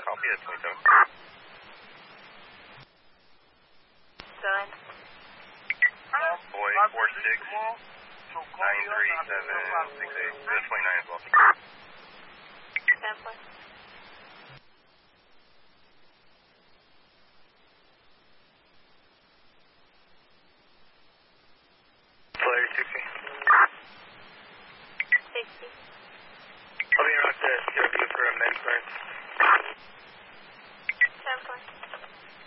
Copy at 27. Done. Boy, 46 93768. 29 as well. Sample.